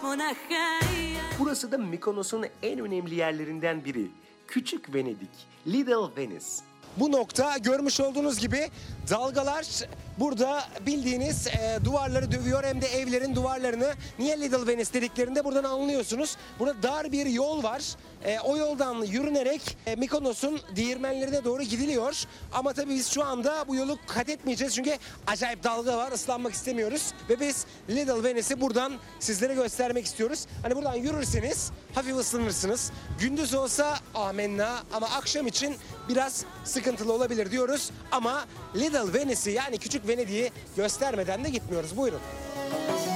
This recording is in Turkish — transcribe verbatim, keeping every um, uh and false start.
Burası da Mykonos'un en önemli yerlerinden biri. Küçük Venedik, Little Venice. Bu nokta görmüş olduğunuz gibi dalgalar burada bildiğiniz e, duvarları dövüyor, hem de evlerin duvarlarını. Niye Little Venice dediklerinde buradan anlıyorsunuz. Burada dar bir yol var. E, o yoldan yürünerek e, Mykonos'un değirmenlerine doğru gidiliyor. Ama tabii biz şu anda bu yolu kat etmeyeceğiz çünkü acayip dalga var, ıslanmak istemiyoruz. Ve biz Little Venice'i buradan sizlere göstermek istiyoruz. Hani buradan yürürseniz hafif ıslanırsınız. Gündüz olsa amenna, ama akşam için biraz sıkıntılı olabilir diyoruz. Ama Little Venice'i, yani Küçük Venedik'i göstermeden de gitmiyoruz. Buyurun.